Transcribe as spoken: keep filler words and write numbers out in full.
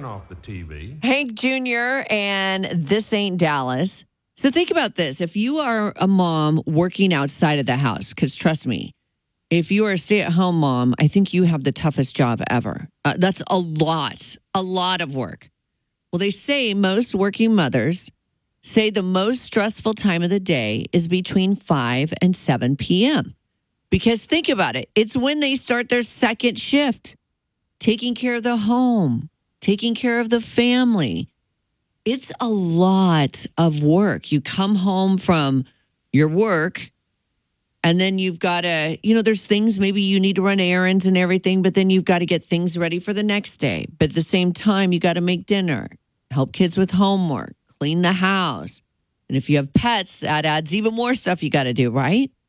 turn off the T V. Hank Junior and This Ain't Dallas. So think about this. If you are a mom working outside of the house, because trust me, if you are a stay-at-home mom, I think you have the toughest job ever. Uh, that's a lot, a lot of work. Well, they say most working mothers say the most stressful time of the day is between five and seven p.m. Because think about it. It's when they start their second shift, taking care of the home, taking care of the family. It's a lot of work. You come home from your work, and then you've got to, you know, there's things maybe you need to run errands and everything, but then you've got to get things ready for the next day. But at the same time, you got to make dinner, help kids with homework, clean the house. And if you have pets, that adds even more stuff you got to do, right?